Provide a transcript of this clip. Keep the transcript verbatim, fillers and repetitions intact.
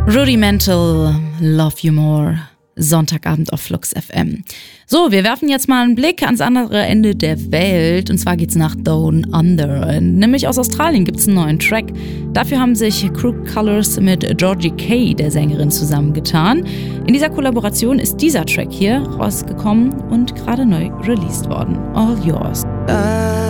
Rudimental, Love You More, Sonntagabend auf Flux F M. So, wir werfen jetzt mal einen Blick ans andere Ende der Welt, und zwar geht's nach Down Under. Nämlich aus Australien gibt's einen neuen Track. Dafür haben sich Crooked Colors mit Georgie Kay, der Sängerin, zusammengetan. In dieser Kollaboration ist dieser Track hier rausgekommen und gerade neu released worden. All Yours. I